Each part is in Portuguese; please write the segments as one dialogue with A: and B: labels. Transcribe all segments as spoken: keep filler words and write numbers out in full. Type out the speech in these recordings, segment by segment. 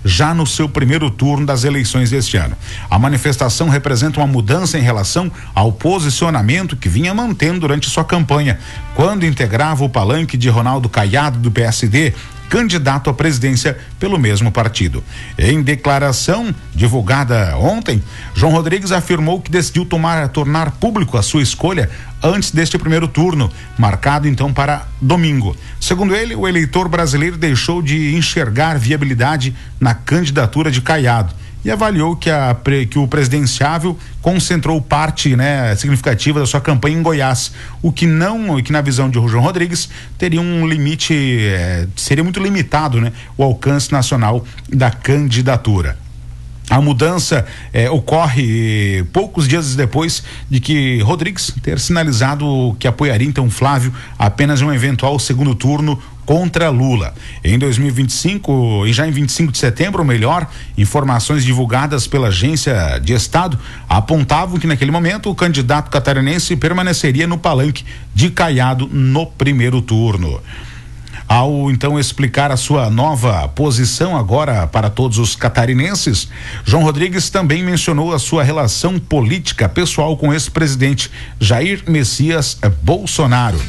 A: já no seu primeiro turno das eleições deste ano. A manifestação representa uma mudança em relação ao posicionamento que vinha mantendo durante sua campanha, quando integrava o palanque de Ronaldo Caiado, do P S D, candidato à presidência pelo mesmo partido. Em declaração divulgada ontem, João Rodrigues afirmou que decidiu tomar, tornar público a sua escolha antes deste primeiro turno, marcado então para domingo. Segundo ele, o eleitor brasileiro deixou de enxergar viabilidade na candidatura de Caiado e avaliou que, a, que o presidenciável concentrou parte, né, significativa da sua campanha em Goiás, o que não, que na visão de João Rodrigues teria um limite, eh, seria muito limitado, né, o alcance nacional da candidatura. A mudança eh, ocorre poucos dias depois de que Rodrigues ter sinalizado que apoiaria então Flávio apenas em um eventual segundo turno contra Lula. Em dois mil e vinte e cinco, e já em vinte e cinco de setembro, ou melhor, informações divulgadas pela Agência de Estado apontavam que naquele momento o candidato catarinense permaneceria no palanque de Caiado no primeiro turno. Ao então explicar a sua nova posição agora para todos os catarinenses, João Rodrigues também mencionou a sua relação política pessoal com o ex-presidente Jair Messias Bolsonaro.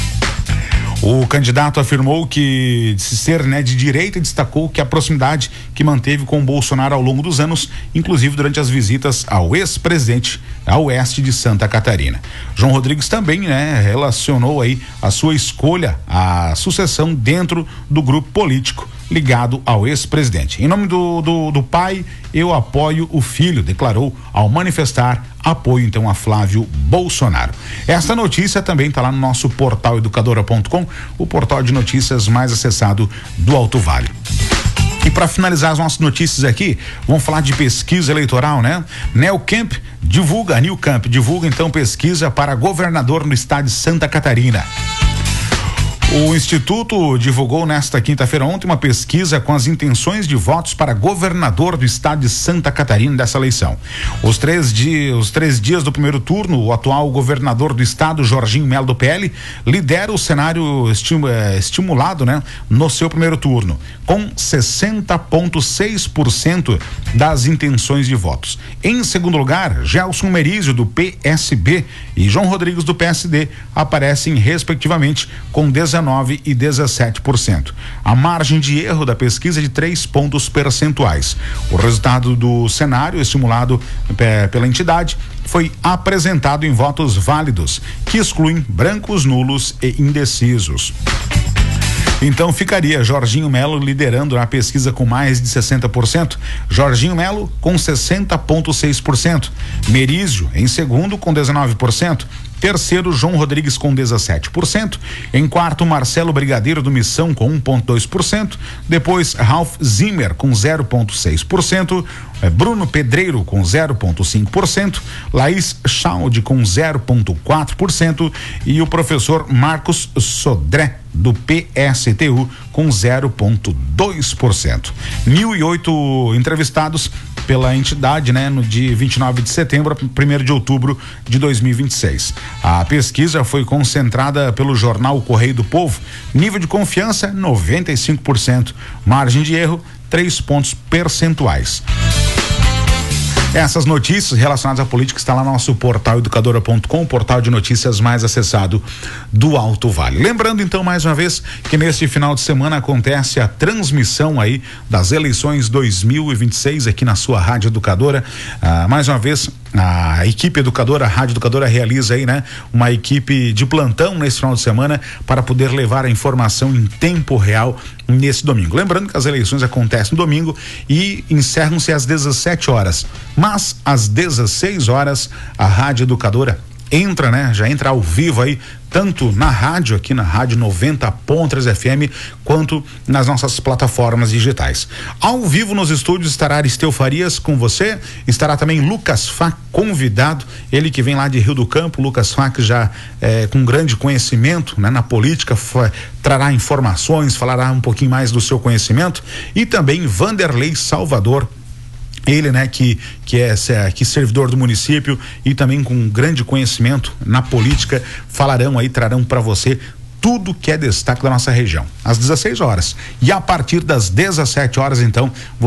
A: O candidato afirmou que de ser, né, de direita, e destacou que a proximidade que manteve com o Bolsonaro ao longo dos anos, inclusive durante as visitas ao ex-presidente ao oeste de Santa Catarina. João Rodrigues também, né, relacionou aí a sua escolha à sucessão dentro do grupo político ligado ao ex-presidente. Em nome do, do, do pai, eu apoio o filho, declarou ao manifestar apoio então a Flávio Bolsonaro. Esta notícia também está lá no nosso portal educadora ponto com, o portal de notícias mais acessado do Alto Vale. E para finalizar as nossas notícias aqui, vamos falar de pesquisa eleitoral, né? Neocamp divulga, Newcamp divulga então pesquisa para governador no estado de Santa Catarina. O Instituto divulgou nesta quinta-feira ontem uma pesquisa com as intenções de votos para governador do estado de Santa Catarina dessa eleição. Os três dias, os três dias do primeiro turno, o atual governador do estado, Jorginho Melo, do P L, lidera o cenário estimu, eh, estimulado, né, no seu primeiro turno, com sessenta vírgula seis por cento das intenções de votos. Em segundo lugar, Gelson Merizio, do P S B, e João Rodrigues, do P S D, aparecem respectivamente com dezenove e dezessete por cento. A margem de erro da pesquisa é de três pontos percentuais. O resultado do cenário estimulado é, pela entidade foi apresentado em votos válidos, que excluem brancos, nulos e indecisos. Então ficaria Jorginho Melo liderando a pesquisa com mais de sessenta por cento, Jorginho Melo com sessenta vírgula seis por cento, Merizio em segundo com dezenove por cento, terceiro João Rodrigues com dezessete por cento, em quarto Marcelo Brigadeiro do Missão com um vírgula dois por cento, depois Ralph Zimmer com zero vírgula seis por cento, Bruno Pedreiro com zero vírgula cinco por cento, Laís Chalde com zero vírgula quatro por cento e o professor Marcos Sodré do P S T U com zero vírgula dois por cento. Mil e oito entrevistados pela entidade, né, no dia vinte e nove de setembro a primeiro de outubro de dois mil e vinte e seis. A pesquisa foi concentrada pelo jornal Correio do Povo. Nível de confiança noventa e cinco por cento. Margem de erro três pontos percentuais. Essas notícias relacionadas à política está lá no nosso portal educadora ponto com, portal de notícias mais acessado do Alto Vale. Lembrando então mais uma vez que neste final de semana acontece a transmissão aí das eleições dois mil e vinte e seis aqui na sua Rádio Educadora. Ah, mais uma vez a equipe educadora, a Rádio Educadora realiza aí, né, uma equipe de plantão nesse final de semana para poder levar a informação em tempo real nesse domingo. Lembrando que as eleições acontecem no domingo e encerram-se às dezessete horas, mas às dezesseis horas a Rádio Educadora entra, né? Já entra ao vivo aí, tanto na rádio, aqui na Rádio noventa ponto três F M, quanto nas nossas plataformas digitais. Ao vivo nos estúdios estará Aristeu Farias com você, estará também Lucas Fá, convidado, ele que vem lá de Rio do Campo. Lucas Fá, que já é, com grande conhecimento, né, na política, foi, trará informações, falará um pouquinho mais do seu conhecimento, e também Vanderlei Salvador, ele, né, que, que é que servidor do município e também com grande conhecimento na política, falarão aí, trarão para você tudo que é destaque da nossa região, às dezesseis horas. E a partir das dezessete horas, então,